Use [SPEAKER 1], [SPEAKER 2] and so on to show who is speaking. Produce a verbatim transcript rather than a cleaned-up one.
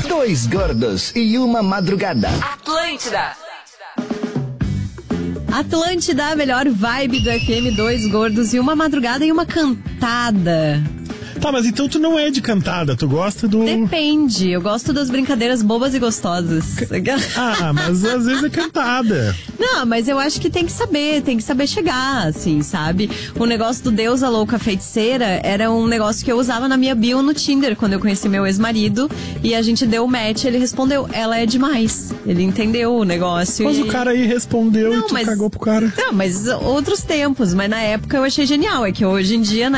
[SPEAKER 1] Dois gordos e uma madrugada.
[SPEAKER 2] Atlântida.
[SPEAKER 3] Atlântida, a melhor vibe do F M. Dois gordos e uma madrugada e uma cantada.
[SPEAKER 4] Tá, mas então tu não é de cantada, tu gosta do...
[SPEAKER 3] Depende, eu gosto das brincadeiras bobas e gostosas.
[SPEAKER 4] Ah, mas às vezes é cantada.
[SPEAKER 3] Não, mas eu acho que tem que saber, tem que saber chegar, assim, sabe? O negócio do Deus, a louca feiticeira era um negócio que eu usava na minha bio no Tinder, quando eu conheci meu ex-marido, e a gente deu o match, ele respondeu, ela é demais. Ele entendeu o negócio.
[SPEAKER 4] Mas
[SPEAKER 3] e...
[SPEAKER 4] o cara aí respondeu
[SPEAKER 3] não,
[SPEAKER 4] e tu
[SPEAKER 3] mas...
[SPEAKER 4] cagou pro cara.
[SPEAKER 3] Não, mas outros tempos, mas na época eu achei genial, é que hoje em dia,